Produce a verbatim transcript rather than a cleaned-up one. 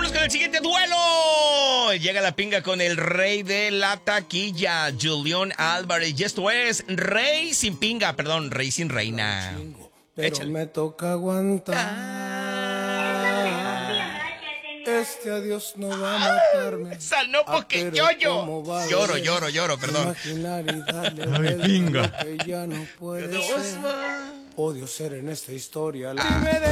Vámonos con el siguiente duelo. Llega la pinga con el rey de la taquilla, Julián Álvarez. Y esto es Rey sin pinga, perdón, Rey sin reina. Pero Échale. me toca aguantar. Este adiós no va a matarme. Esa no, porque yo, yo. Lloro, lloro, lloro, perdón. Ay, pinga. Que ya no puede ser. Odio ser en esta historia. La...